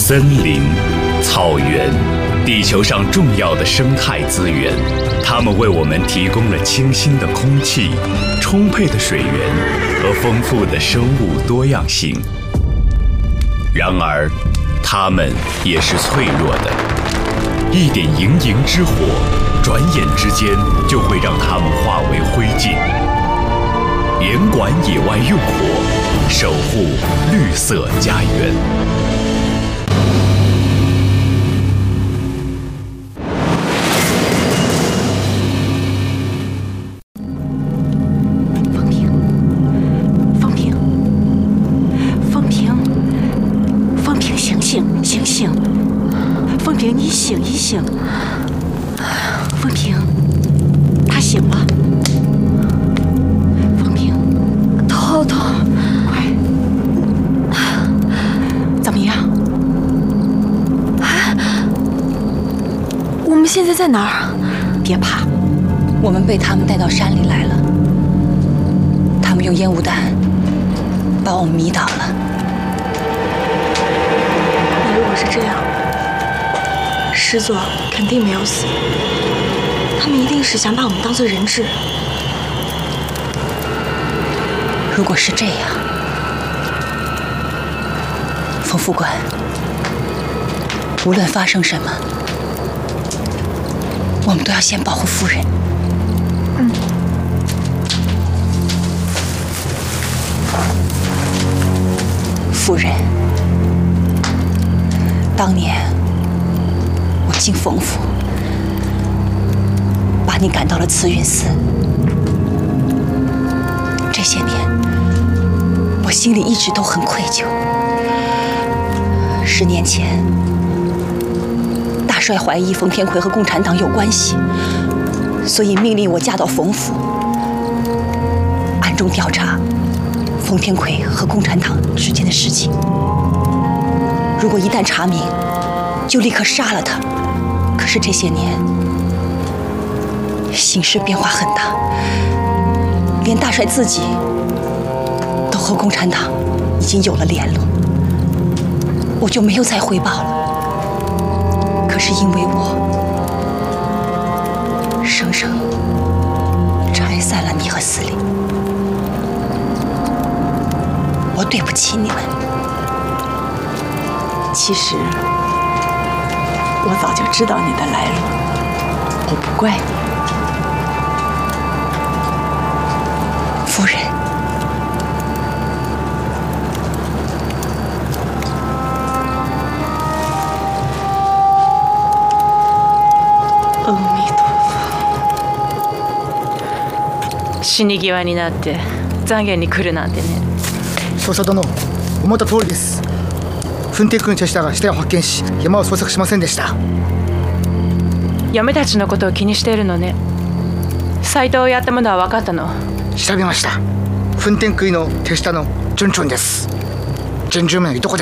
森林、草原，地球上重要的生态资源，它们为我们提供了清新的空气、充沛的水源和丰富的生物多样性。然而，它们也是脆弱的，一点营营之火，转眼之间就会让它们化为灰烬。严管野外用火，守护绿色家园。 醒醒，风平，你醒一醒。风平，他醒了。风平， 头痛， 快，怎么样？ 我们现在在哪儿？ 别怕， 我们被他们带到山里来了。他们用烟雾弹把我们迷倒了。 如果是这样，师座肯定没有死，他们一定是想把我们当作人质。 如果是这样，冯副官，无论发生什么，我们都要先保护夫人。夫人，当年我进冯府，把你赶到了慈云寺。这些年，我心里一直都很愧疚。10年前，大帅怀疑冯天奎和共产党有关系，所以命令我嫁到冯府，暗中调查冯天奎和共产党之间的事情。如果一旦查明，就立刻杀了他。可是这些年，形势变化很大，连大帅自己都和共产党已经有了联络，我就没有再汇报了。可是因为我生生拆散了你和司令，我对不起你们。 其实我早就知道你的来路，我不怪你。 夫人， 阿弥陀佛。死に際になって残業に来るなんてね。 捜査殿、思った通りです。墳天君手下が死体を発見し、山を捜索しませんでした。 嫁たちのことを気にしているのね。斎藤をやったものは分かったの？ 調べました。墳天君の手下のチュンチュンです。真珠面のいとこです。